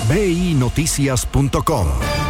binoticias.com.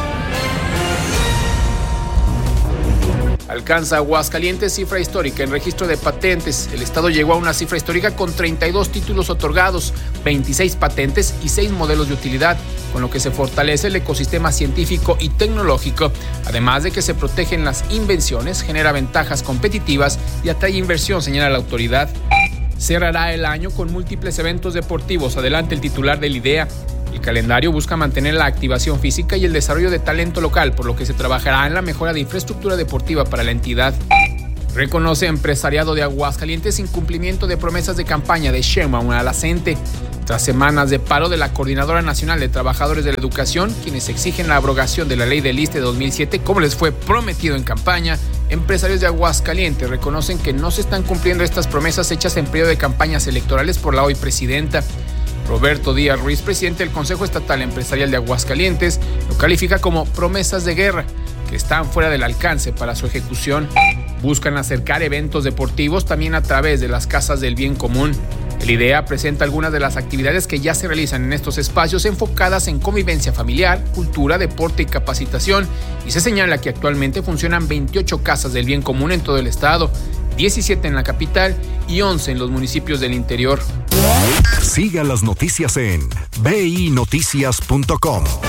Alcanza Aguascalientes cifra histórica en registro de patentes. El estado llegó a una cifra histórica con 32 títulos otorgados, 26 patentes y 6 modelos de utilidad, con lo que se fortalece el ecosistema científico y tecnológico, además de que se protegen las invenciones, genera ventajas competitivas y atrae inversión, señala la autoridad. Cerrará el año con múltiples eventos deportivos, adelanta el titular del IDEA. El calendario busca mantener la activación física y el desarrollo de talento local, por lo que se trabajará en la mejora de infraestructura deportiva para la entidad. Reconoce empresariado de Aguascalientes incumplimiento de promesas de campaña de Sheinbaum a la CENTE. Tras semanas de paro de la Coordinadora Nacional de Trabajadores de la Educación, quienes exigen la abrogación de la ley del ISSSTE de 2007, como les fue prometido en campaña, empresarios de Aguascalientes reconocen que no se están cumpliendo estas promesas hechas en periodo de campañas electorales por la hoy presidenta. Roberto Díaz Ruiz, presidente del Consejo Estatal Empresarial de Aguascalientes, lo califica como promesas de guerra que están fuera del alcance para su ejecución. Buscan acercar eventos deportivos también a través de las casas del bien común. El IDEA presenta algunas de las actividades que ya se realizan en estos espacios enfocadas en convivencia familiar, cultura, deporte y capacitación, y se señala que actualmente funcionan 28 casas del bien común en todo el estado, 17 en la capital y 11 en los municipios del interior. Siga las noticias en binoticias.com.